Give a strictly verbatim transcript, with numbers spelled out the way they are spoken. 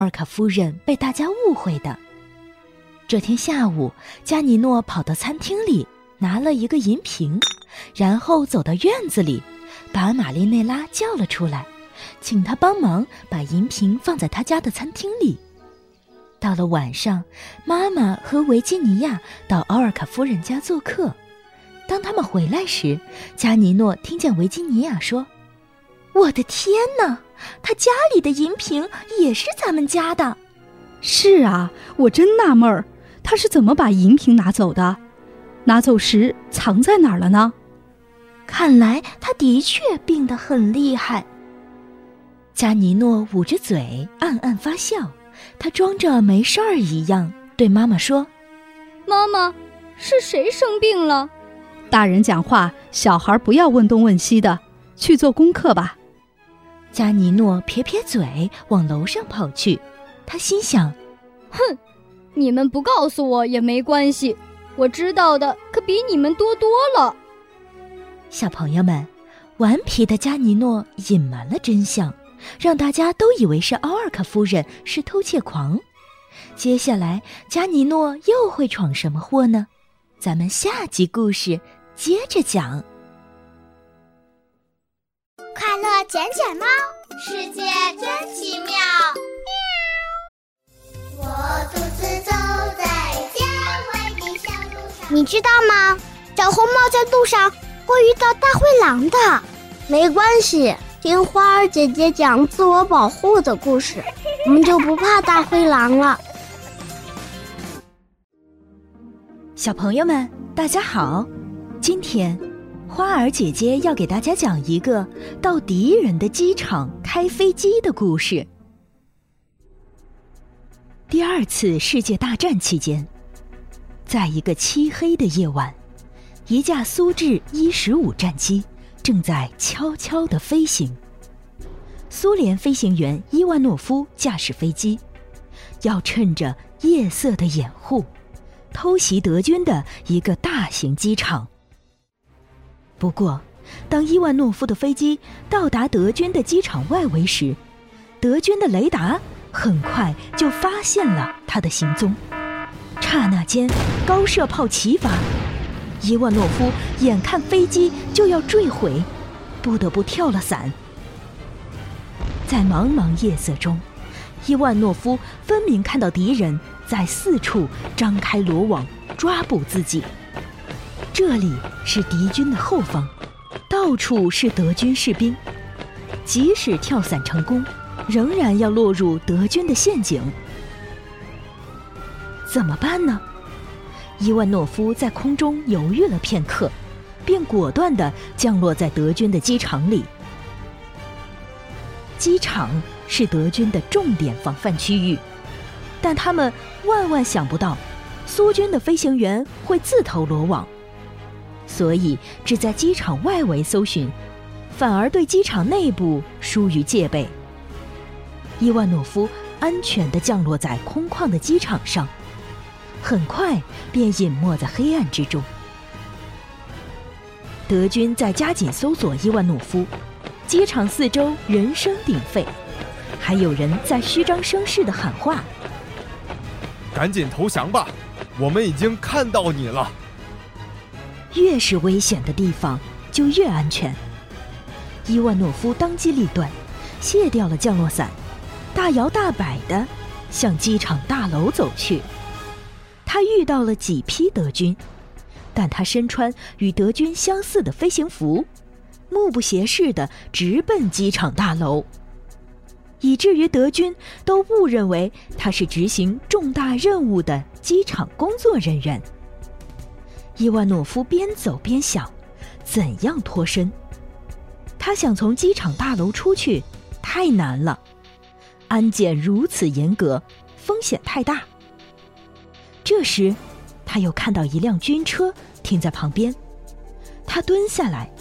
尔卡夫人被大家误会的。这天下午，加尼诺跑到餐厅里，拿了一个银瓶，然后走到院子里，把玛丽内拉叫了出来，请她帮忙把银瓶放在她家的餐厅里。到了晚上，妈妈和维吉尼亚到奥尔卡夫人家做客。当他们回来时，加尼诺听见维吉尼亚说：“我的天哪，他家里的银瓶也是咱们家的。” 是啊，我真纳闷儿，他是怎么把银瓶拿走的？拿走时藏在哪儿了呢？ 看来他的确病得很厉害。加尼诺捂着嘴暗暗发笑，他装着没事儿一样对妈妈说：“ 妈妈，是谁生病了？” 大人讲话，小孩不要问东问西的，去做功课吧。 加尼诺撇撇嘴往楼上跑去，他心想： 哼，你们不告诉我也没关系，我知道的可比你们多多了。 小朋友们，顽皮的加尼诺隐瞒了真相，让大家都以为是奥尔卡夫人是偷窃狂。接下来加尼诺又会闯什么祸呢？咱们下集故事接着讲。 快乐捡捡猫，世界真奇妙。我独自走在郊外的小路上。你知道吗？小红帽在路上会遇到大灰狼的。没关系，听花儿姐姐讲自我保护的故事，我们就不怕大灰狼了。 小朋友们，大家好，今天花儿姐姐要给大家讲一个到敌人的机场开飞机的故事。第二次世界大战期间，在一个漆黑的夜晚，一架苏制伊十五战机正在悄悄地飞行。苏联飞行员伊万诺夫驾驶飞机，要趁着夜色的掩护，偷袭德军的一个大型机场。不过，当伊万诺夫的飞机到达德军的机场外围时，德军的雷达很快就发现了他的行踪。刹那间，高射炮齐发，伊万诺夫眼看飞机就要坠毁，不得不跳了伞。在茫茫夜色中，伊万诺夫分明看到敌人在四处张开罗网抓捕自己。这里是敌军的后方，到处是德军士兵，即使跳伞成功，仍然要落入德军的陷阱。怎么办呢？伊万诺夫在空中犹豫了片刻，便果断地降落在德军的机场里。机场是德军的重点防范区域，但他们万万想不到，苏军的飞行员会自投罗网，所以只在机场外围搜寻，反而对机场内部疏于戒备。伊万诺夫安全地降落在空旷的机场上，很快便隐没在黑暗之中。德军在加紧搜索伊万诺夫，机场四周人声鼎沸，还有人在虚张声势地喊话：“ 赶紧投降吧，我们已经看到你了。” 越是危险的地方就越安全。伊万诺夫当机立断，卸掉了降落伞，大摇大摆地向机场大楼走去。他遇到了几批德军，但他身穿与德军相似的飞行服，目不斜视地直奔机场大楼，以至于德军都误认为他是执行重大任务的机场工作人员。伊万诺夫边走边想，怎样脱身？他想从机场大楼出去，太难了，安检如此严格，风险太大。这时，他又看到一辆军车停在旁边，他蹲下来，